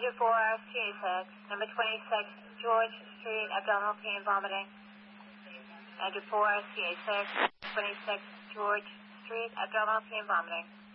Andrew 4, CA6, number 26, George Street, abdominal pain, vomiting. Andrew 4, CA6, 26, George Street, abdominal pain, vomiting.